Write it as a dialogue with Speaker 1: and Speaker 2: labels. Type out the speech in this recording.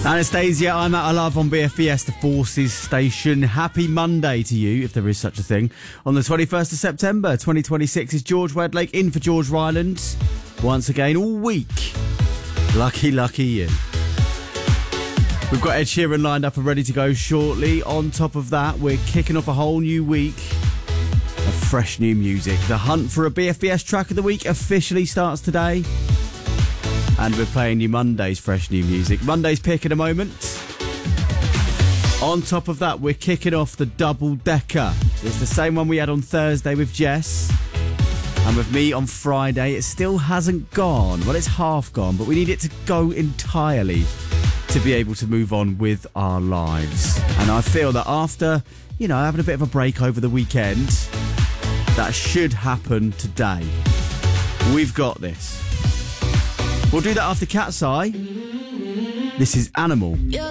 Speaker 1: Anastasia, I'm out of love on BFBS, the Forces Station. Happy Monday to you, if there is such a thing. On the 21st of September 2026 is George Wedlake in for George Ryland. Once again, all week. Lucky you. We've got Ed Sheeran lined up and ready to go shortly. On top of that, we're kicking off a whole new week of fresh new music. The hunt for a BFBS track of the week officially starts today. And we're playing you Monday's fresh new music. Monday's pick in a moment. On top of that, we're kicking off the double decker. It's the same one we had on Thursday with Jess. And with me on Friday. It still hasn't gone. Well, it's half gone, but we need it to go entirely to be able to move on with our lives. And I feel that after, having a bit of a break over the weekend, that should happen today. We've got this. We'll do that after Cat's Eye. This is Animal.